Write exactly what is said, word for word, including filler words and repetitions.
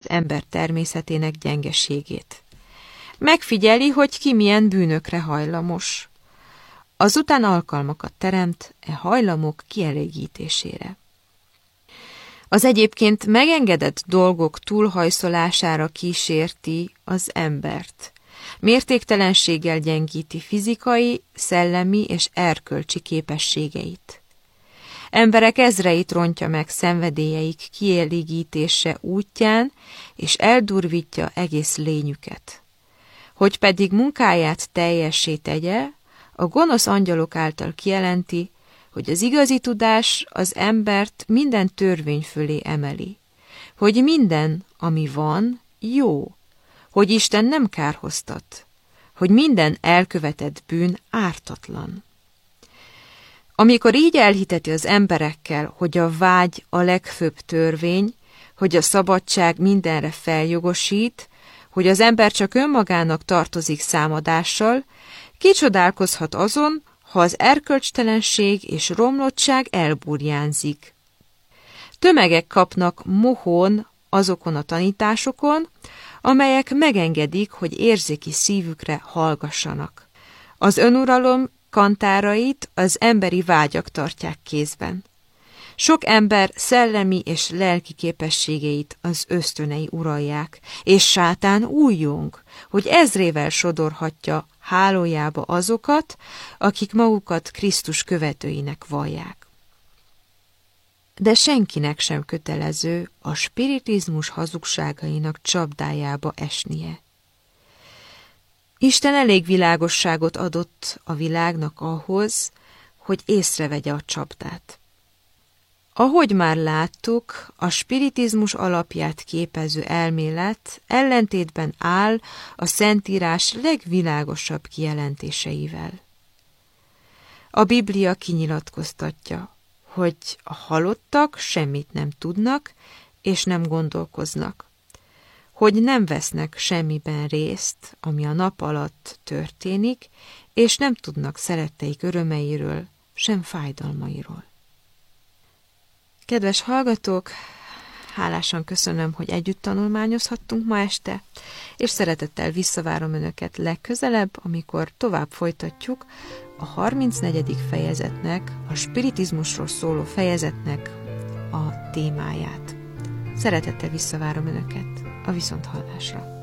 ember természetének gyengeségét. Megfigyeli, hogy ki milyen bűnökre hajlamos. Azután alkalmakat teremt e hajlamok kielégítésére. Az egyébként megengedett dolgok túlhajszolására kísérti az embert. Mértéktelenséggel gyengíti fizikai, szellemi és erkölcsi képességeit. Emberek ezreit rontja meg szenvedélyeik kielégítése útján, és eldurvítja egész lényüket. Hogy pedig munkáját teljessé tegye, a gonosz angyalok által kijelenti, hogy az igazi tudás az embert minden törvény fölé emeli, hogy minden, ami van, jó, hogy Isten nem kárhoztat, hogy minden elkövetett bűn ártatlan. Amikor így elhiteti az emberekkel, hogy a vágy a legfőbb törvény, hogy a szabadság mindenre feljogosít, hogy az ember csak önmagának tartozik számadással, kicsodálkozhat azon, ha az erkölcstelenség és romlottság elburjánzik. Tömegek kapnak mohón azokon a tanításokon, amelyek megengedik, hogy érzéki szívükre hallgassanak. Az önuralom kantárait az emberi vágyak tartják kézben. Sok ember szellemi és lelki képességeit az ösztönei uralják, és sátán újjong, hogy ezrével sodorhatja hálójába azokat, akik magukat Krisztus követőinek vallják. De senkinek sem kötelező a spiritizmus hazugságainak csapdájába esnie. Isten elég világosságot adott a világnak ahhoz, hogy észrevegye a csapdát. Ahogy már láttuk, a spiritizmus alapját képező elmélet ellentétben áll a Szentírás legvilágosabb kijelentéseivel. A Biblia kinyilatkoztatja, hogy a halottak semmit nem tudnak és nem gondolkoznak, hogy nem vesznek semmiben részt, ami a nap alatt történik, és nem tudnak szeretteik örömeiről, sem fájdalmairól. Kedves hallgatók, hálásan köszönöm, hogy együtt tanulmányozhattunk ma este, és szeretettel visszavárom Önöket legközelebb, amikor tovább folytatjuk a harmincnegyedik fejezetnek, a spiritizmusról szóló fejezetnek a témáját. Szeretettel visszavárom Önöket a viszonthallásra.